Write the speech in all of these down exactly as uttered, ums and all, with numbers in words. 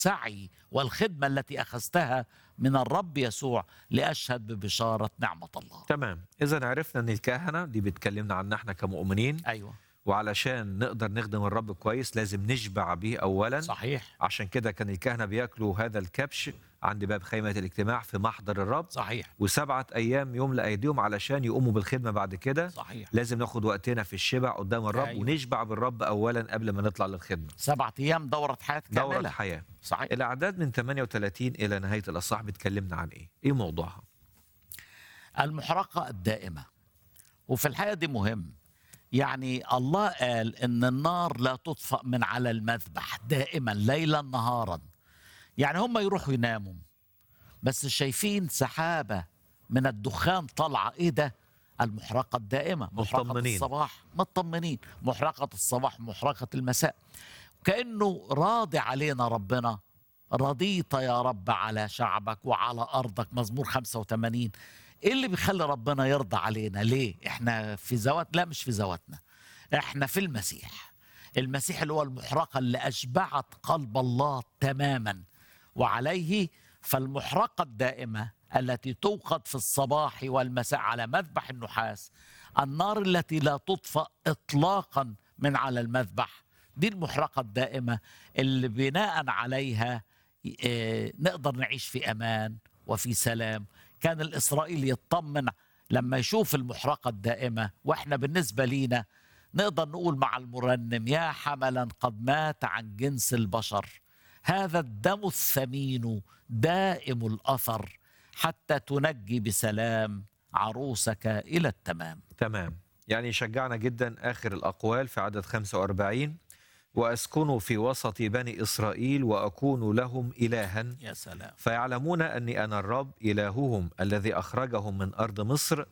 السعي والخدمة التي أخذتها من الرب يسوع لأشهد ببشارة نعمة الله. تمام. إذا عرفنا أن الكهنة دي بتكلمنا عنا احنا كمؤمنين، أيوة وعلشان نقدر نخدم الرب كويس لازم نشبع به أولا. صحيح عشان كده كان الكهنة بياكلوا هذا الكبش عند باب خيمة الاجتماع في محضر الرب، صحيح وسبعة أيام يملأ أيديهم علشان يقوموا بالخدمة بعد كده. صحيح لازم ناخد وقتنا في الشبع قدام الرب، أيوة. ونشبع بالرب أولا قبل ما نطلع للخدمة. سبعة أيام دورة حياة كاملة. دورة حياة. صحيح. الأعداد من ثمانية وثلاثين إلى نهاية الأصحاح بتكلمنا عن إيه؟ إيه موضوعها؟ المحرقة الدائمة، وفي الحقيقة دي مهم. يعني الله قال إن النار لا تطفأ من على المذبح دائما ليلا نهارا. يعني هم يروحوا يناموا بس شايفين سحابة من الدخان طالعة. إيه ده؟ المحرقة الدائمة، محرقة مطمنين. الصباح مطمنين، محرقة الصباح محرقة المساء. كأنه راضي علينا ربنا. رضيت يا رب على شعبك وعلى أرضك، مزمور خمسة وثمانين. ايه اللي بيخلي ربنا يرضى علينا؟ ليه؟ احنا في ذوات؟ لا، مش في ذواتنا، احنا في المسيح. المسيح اللي هو المحرقة اللي أشبعت قلب الله تماما، وعليه فالمحرقة الدائمة التي توقد في الصباح والمساء على مذبح النحاس، النار التي لا تطفأ إطلاقا من على المذبح، دي المحرقة الدائمة اللي بناء عليها اه نقدر نعيش في أمان وفي سلام. كان الإسرائيلي يطمن لما يشوف المحرقة الدائمة، وإحنا بالنسبة لينا نقدر نقول مع المرنم: يا حملا قد مات عن جنس البشر، هذا الدم الثمين دائم الأثر، حتى تنجي بسلام عروسك إلى التمام. تمام. يعني يشجعنا جدا آخر الأقوال في عدد خمسة وأربعين: وأسكن في وسط بني إسرائيل وأكون لهم إلها، يا سلام. فيعلمون أني أنا الرب إلههم الذي أخرجهم من أرض مصر،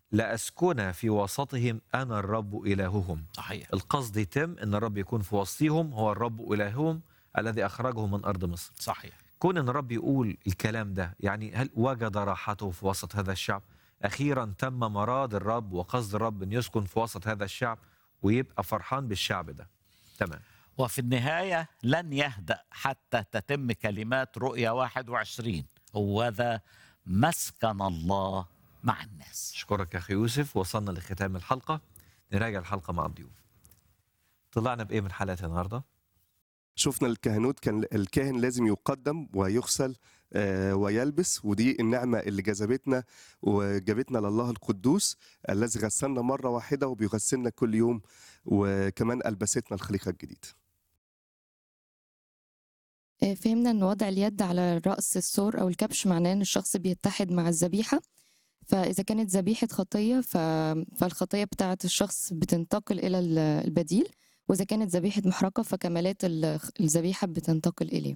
لأسكن في وسطهم أنا الرب إلههم. صحيح. القصد يتم أن الرب يكون في وسطهم، هو الرب إلههم الذي أخرجهم من أرض مصر. صحيح. كون أن الرب يقول الكلام ده، يعني هل وجد راحته في وسط هذا الشعب؟ أخيرا تم مراد الرب وقصد الرب أن يسكن في وسط هذا الشعب ويبقى فرحان بالشعب ده. تمام. وفي النهاية لن يهدأ حتى تتم كلمات رؤيا واحد وعشرين: وذا مسكن الله مع الناس. أشكرك يا أخي يوسف. وصلنا لختام الحلقة، نراجع الحلقة مع الضيوف. طلعنا بإيه من حلقة النهاردة؟ شفنا الكهنوت، كان الكاهن لازم يقدم ويغسل ويلبس، ودي النعمة اللي جذبتنا وجابتنا لله القدوس الذي غسلنا مرة واحدة وبيغسلنا كل يوم، وكمان ألبستنا الخليقة الجديدة. فهمنا أن وضع اليد على رأس الثور أو الكبش معناه أن الشخص بيتحد مع الذبيحة، فإذا كانت ذبيحة خطية فالخطية بتاعة الشخص بتنتقل إلى البديل، وإذا كانت ذبيحة محرقة فكمالات الذبيحة بتنتقل إليه.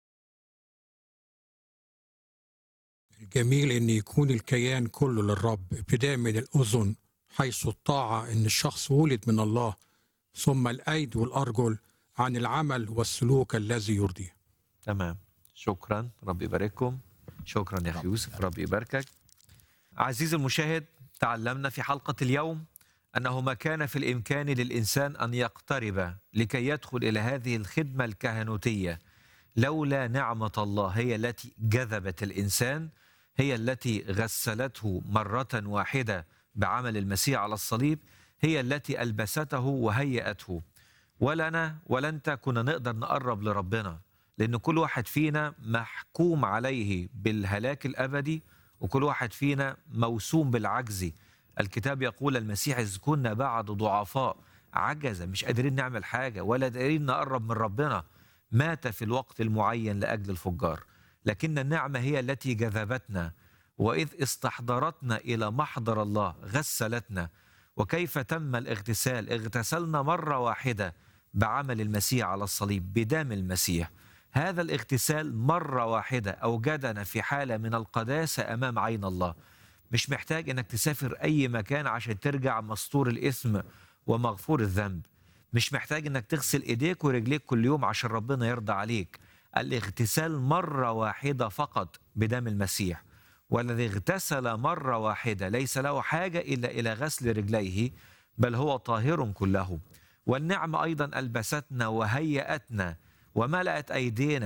الجميل أن يكون الكيان كله للرب، ابتداء من الأذن حيث الطاعة أن الشخص ولد من الله، ثم الأيد والأرجل عن العمل والسلوك الذي يرضيه. تمام. شكرا، رب يبارككم. شكرا يا أخي يوسف، رب يباركك. عزيزي المشاهد، تعلمنا في حلقة اليوم أنه ما كان في الإمكان للإنسان أن يقترب لكي يدخل إلى هذه الخدمة الكهنوتية لولا نعمة الله هي التي جذبت الإنسان، هي التي غسلته مرة واحدة بعمل المسيح على الصليب، هي التي ألبسته وهيأته. ولنا ولا أنت كنا نقدر نقرب لربنا، لأن كل واحد فينا محكوم عليه بالهلاك الأبدي، وكل واحد فينا موسوم بالعجز. الكتاب يقول المسيح إذ كنا بعد ضعفاء عجز، مش قادرين نعمل حاجة ولا قادرين نقرب من ربنا، مات في الوقت المعين لأجل الفجار. لكن النعمة هي التي جذبتنا، وإذ استحضرتنا إلى محضر الله غسلتنا. وكيف تم الاغتسال؟ اغتسلنا مرة واحدة بعمل المسيح على الصليب، بدم المسيح. هذا الاغتسال مرة واحدة أوجدنا في حالة من القداسة أمام عين الله. مش محتاج أنك تسافر أي مكان عشان ترجع مستور الإثم ومغفور الذنب. مش محتاج أنك تغسل إيديك ورجليك كل يوم عشان ربنا يرضى عليك. الاغتسال مرة واحدة فقط بدم المسيح. والذي اغتسل مرة واحدة ليس له حاجة إلا إلى غسل رجليه، بل هو طاهر كله. والنعمة أيضا ألبستنا وهيأتنا وملأت أيدينا